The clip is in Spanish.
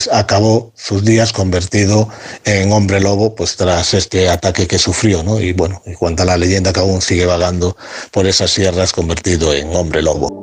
acabó sus días convertido en hombre lobo, pues tras este ataque que sufrió, ¿no? Y bueno, y cuenta la leyenda que aún sigue vagando por esas sierras convertido en hombre lobo.